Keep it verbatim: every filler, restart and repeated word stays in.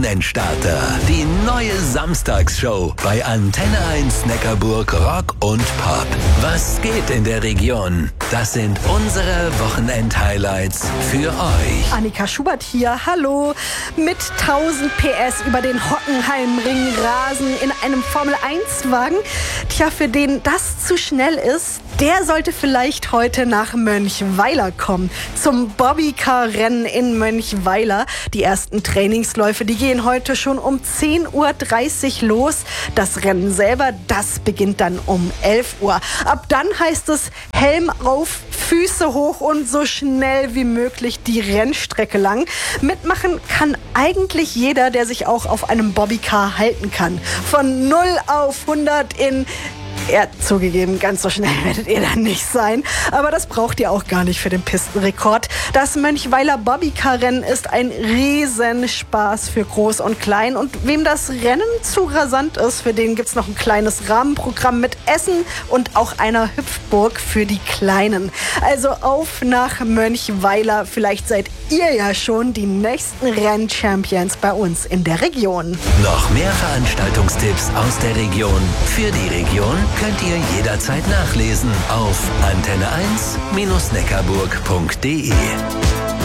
Starter. Die neue Samstagsshow bei Antenne eins Neckarburg Rock und Pop. Was geht in der Region? Das sind unsere Wochenend-Highlights für euch. Annika Schubert hier, hallo. Mit tausend P S über den Hockenheimring rasen in einem Formel eins Wagen. Tja, für den das zu schnell ist, der sollte vielleicht heute nach Mönchweiler kommen. Zum Bobbycar-Rennen in Mönchweiler. Die ersten Trainingsläufe, die gehen heute schon um zehn Uhr dreißig los. Das Rennen selber, das beginnt dann um elf Uhr. Ab dann heißt es Helm auf, Füße hoch und so schnell wie möglich die Rennstrecke lang. Mitmachen kann eigentlich jeder, der sich auch auf einem Bobbycar halten kann. Von null auf hundert in... Ja, zugegeben, ganz so schnell werdet ihr dann nicht sein. Aber das braucht ihr auch gar nicht für den Pistenrekord. Das Mönchweiler Bobbycar-Rennen ist ein Riesenspaß für Groß und Klein. Und wem das Rennen zu rasant ist, für den gibt's noch ein kleines Rahmenprogramm mit Essen und auch einer Hüpfburg für die Kleinen. Also auf nach Mönchweiler. Vielleicht seid ihr ja schon die nächsten Rennchampions bei uns in der Region. Noch mehr Veranstaltungstipps aus der Region für die Region könnt ihr jederzeit nachlesen auf antenne eins Bindestrich neckarburg punkt de.